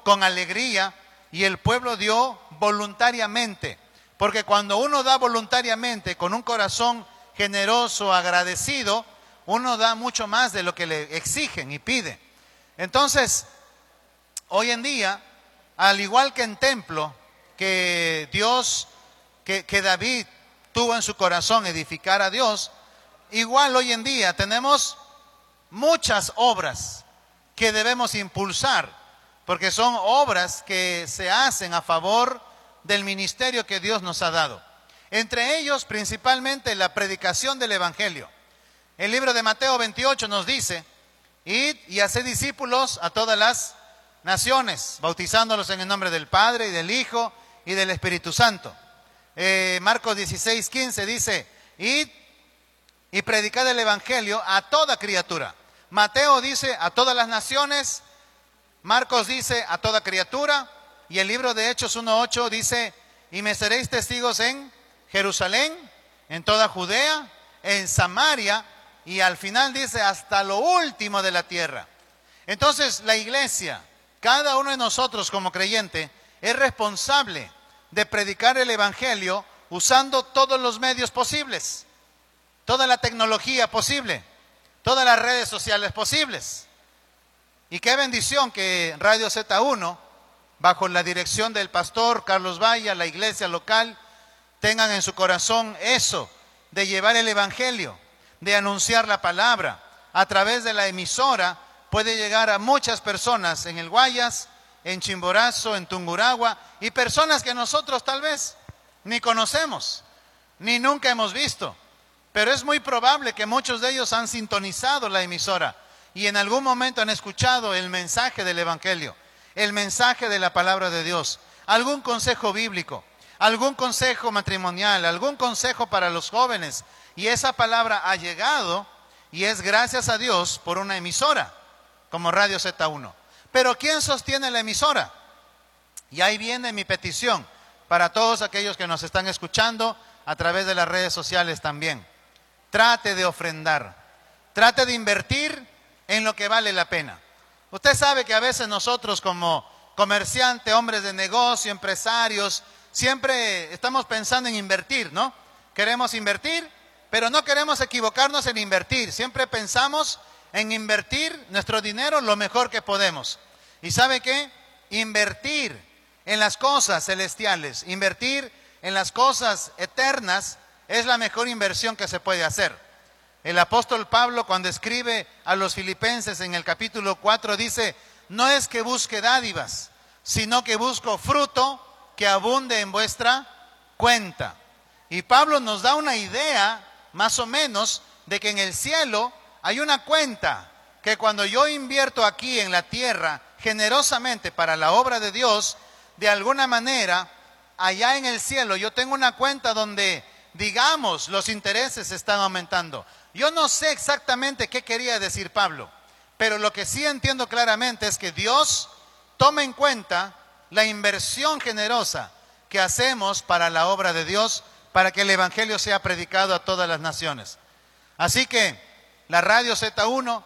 con alegría, y el pueblo dio voluntariamente. Porque cuando uno da voluntariamente, con un corazón generoso, agradecido, uno da mucho más de lo que le exigen y pide. Entonces, hoy en día, al igual que en templo, que David tuvo en su corazón edificar a Dios, igual hoy en día tenemos muchas obras que debemos impulsar, porque son obras que se hacen a favor del ministerio que Dios nos ha dado. Entre ellos, principalmente, la predicación del Evangelio. El libro de Mateo 28 nos dice: id y haced discípulos a todas las naciones, bautizándolos en el nombre del Padre y del Hijo y del Espíritu Santo. Marcos 16:15 dice: id y predicad el Evangelio a toda criatura. Mateo dice a todas las naciones, Marcos dice a toda criatura, y el libro de Hechos 1:8 dice: y me seréis testigos en Jerusalén, en toda Judea, en Samaria, y al final dice hasta lo último de la tierra. Entonces la iglesia, cada uno de nosotros como creyente, es responsable de predicar el Evangelio usando todos los medios posibles, toda la tecnología posible, todas las redes sociales posibles. Y qué bendición que Radio Z1, bajo la dirección del pastor Carlos Valla, la iglesia local, tengan en su corazón eso, de llevar el Evangelio, de anunciar la palabra. A través de la emisora puede llegar a muchas personas en el Guayas, en Chimborazo, en Tungurahua, y personas que nosotros tal vez ni conocemos, ni nunca hemos visto. Pero es muy probable que muchos de ellos han sintonizado la emisora y en algún momento han escuchado el mensaje del Evangelio, el mensaje de la palabra de Dios, algún consejo bíblico, algún consejo matrimonial, algún consejo para los jóvenes. Y esa palabra ha llegado, y es gracias a Dios por una emisora como Radio Z1. Pero ¿quién sostiene la emisora? Y ahí viene mi petición para todos aquellos que nos están escuchando a través de las redes sociales también. Trate de ofrendar, trate de invertir en lo que vale la pena. Usted sabe que a veces nosotros como comerciantes, hombres de negocio, empresarios, siempre estamos pensando en invertir, ¿no? Queremos invertir, pero no queremos equivocarnos en invertir. Siempre pensamos en invertir nuestro dinero lo mejor que podemos. ¿Y sabe qué? Invertir en las cosas celestiales, invertir en las cosas eternas es la mejor inversión que se puede hacer. El apóstol Pablo, cuando escribe a los filipenses en el capítulo 4, dice: no es que busque dádivas, sino que busco fruto que abunde en vuestra cuenta. Y Pablo nos da una idea, más o menos, de que en el cielo hay una cuenta, que cuando yo invierto aquí en la tierra generosamente para la obra de Dios, de alguna manera, allá en el cielo yo tengo una cuenta donde, digamos, los intereses están aumentando. Yo no sé exactamente qué quería decir Pablo, pero lo que sí entiendo claramente es que Dios toma en cuenta la inversión generosa que hacemos para la obra de Dios, para que el Evangelio sea predicado a todas las naciones. Así que la Radio Z1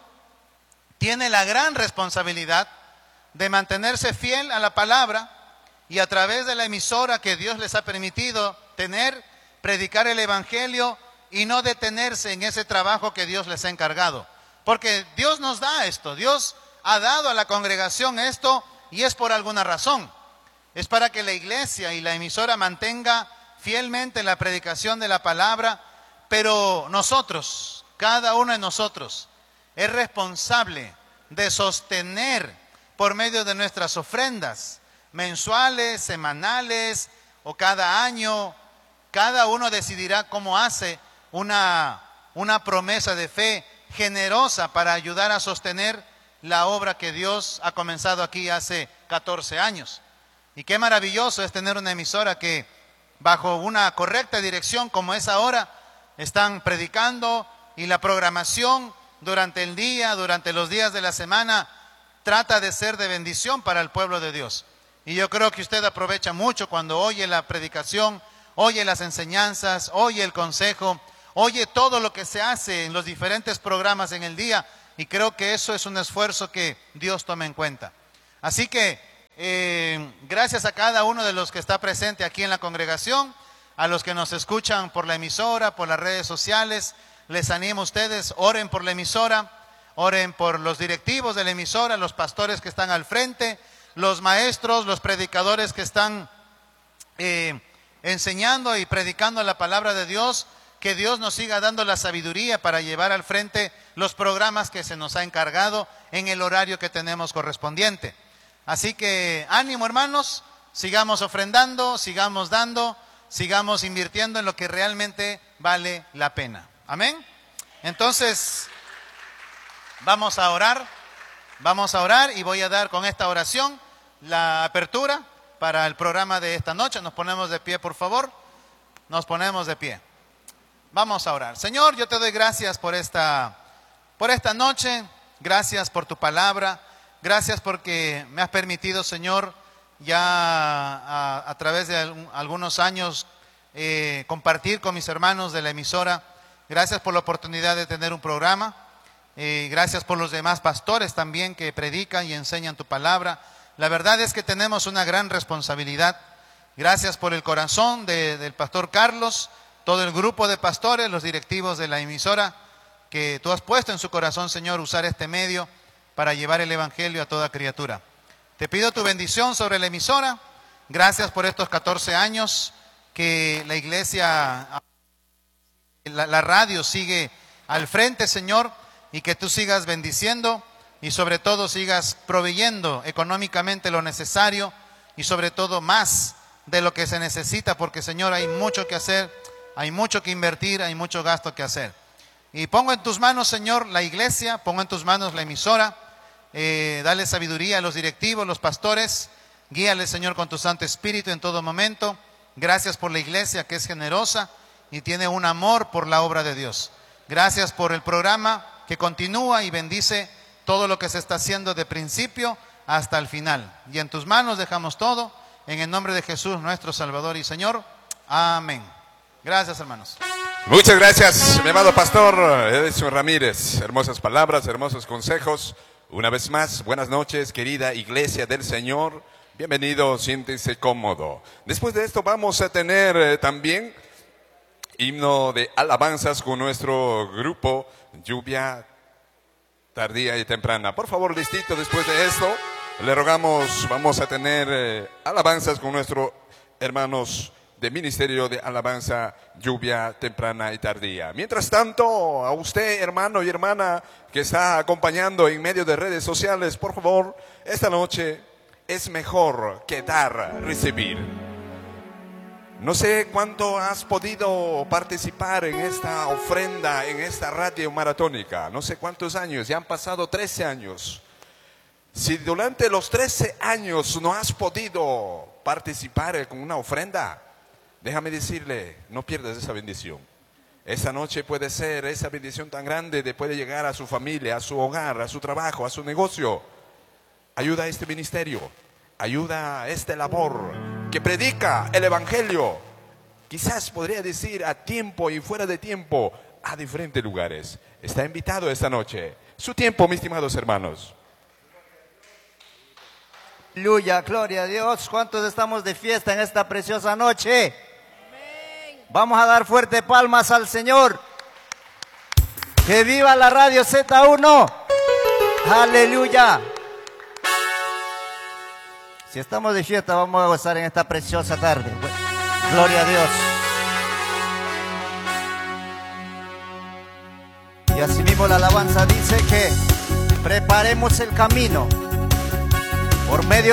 tiene la gran responsabilidad de mantenerse fiel a la palabra y a través de la emisora que Dios les ha permitido tener, predicar el Evangelio y no detenerse en ese trabajo que Dios les ha encargado. Porque Dios nos da esto, Dios ha dado a la congregación esto y es por alguna razón. Es para que la iglesia y la emisora mantenga fielmente la predicación de la palabra, pero nosotros, cada uno de nosotros, es responsable de sostener por medio de nuestras ofrendas mensuales, semanales o cada año. Cada uno decidirá cómo hace una promesa de fe generosa para ayudar a sostener la obra que Dios ha comenzado aquí hace 14 años. Y qué maravilloso es tener una emisora que bajo una correcta dirección como es ahora, están predicando y la programación durante el día, durante los días de la semana, trata de ser de bendición para el pueblo de Dios. Y yo creo que usted aprovecha mucho cuando oye la predicación, oye las enseñanzas, oye el consejo, oye todo lo que se hace en los diferentes programas en el día, y creo que eso es un esfuerzo que Dios toma en cuenta. Así que Gracias a cada uno de los que está presente aquí en la congregación, a los que nos escuchan por la emisora, por las redes sociales. Les animo a ustedes, oren por la emisora, oren por los directivos de la emisora, los pastores que están al frente, los maestros, los predicadores que están enseñando y predicando la palabra de Dios. Que Dios nos siga dando la sabiduría para llevar al frente los programas que se nos ha encargado en el horario que tenemos correspondiente. Así que ánimo, hermanos, sigamos ofrendando, sigamos dando, sigamos invirtiendo en lo que realmente vale la pena. Amén. Entonces, vamos a orar y voy a dar con esta oración la apertura para el programa de esta noche. Nos ponemos de pie, por favor. Nos ponemos de pie. Vamos a orar. Señor, yo te doy gracias por esta noche. Gracias por tu palabra. Gracias porque me has permitido, Señor, ya a través de algunos años compartir con mis hermanos de la emisora. Gracias por la oportunidad de tener un programa. Gracias por los demás pastores también que predican y enseñan tu palabra. La verdad es que tenemos una gran responsabilidad. Gracias por el corazón del pastor Carlos, todo el grupo de pastores, los directivos de la emisora, que tú has puesto en su corazón, Señor, usar este medio para llevar el evangelio a toda criatura. Te pido tu bendición sobre la emisora. Gracias por estos 14 años que la iglesia, la radio sigue al frente, Señor, y que tú sigas bendiciendo y sobre todo sigas proveyendo económicamente lo necesario y sobre todo más de lo que se necesita, porque, Señor, hay mucho que hacer. Hay mucho que invertir, hay mucho gasto que hacer. Y pongo en tus manos, Señor, la iglesia, pongo en tus manos la emisora. Dale sabiduría a los directivos, los pastores. Guíale, Señor, con tu Santo Espíritu en todo momento. Gracias por la iglesia que es generosa y tiene un amor por la obra de Dios. Gracias por el programa que continúa y bendice todo lo que se está haciendo de principio hasta el final. Y en tus manos dejamos todo. En el nombre de Jesús, nuestro Salvador y Señor. Amén. Gracias, hermanos. Muchas gracias, mi amado pastor Edison Ramírez. Hermosas palabras, hermosos consejos. Una vez más, buenas noches, querida iglesia del Señor. Bienvenido, siéntese cómodo. Después de esto vamos a tener también himno de alabanzas con nuestro grupo Lluvia Tardía y Temprana. Por favor, listito, después de esto, le rogamos, vamos a tener alabanzas con nuestros hermanos de Ministerio de Alabanza, Lluvia Temprana y Tardía. Mientras tanto, a usted, hermano y hermana, que está acompañando en medio de redes sociales, por favor, esta noche es mejor que dar, recibir. No sé cuánto has podido participar en esta ofrenda, en esta radio maratónica. No sé cuántos años, ya han pasado 13 años. Si durante los 13 años no has podido participar con una ofrenda, déjame decirle, no pierdas esa bendición. Esta noche puede ser esa bendición tan grande de puede llegar a su familia, a su hogar, a su trabajo, a su negocio. Ayuda a este ministerio, ayuda a esta labor que predica el evangelio. Quizás podría decir a tiempo y fuera de tiempo, a diferentes lugares. Está invitado esta noche. Su tiempo, mis estimados hermanos. Aleluya, gloria a Dios. ¿Cuántos estamos de fiesta en esta preciosa noche? Amén. Vamos a dar fuerte palmas al Señor. Que viva la radio Z1. Aleluya. Si estamos de fiesta, vamos a gozar en esta preciosa tarde. Gloria a Dios. Y así mismo la alabanza dice que preparemos el camino por medio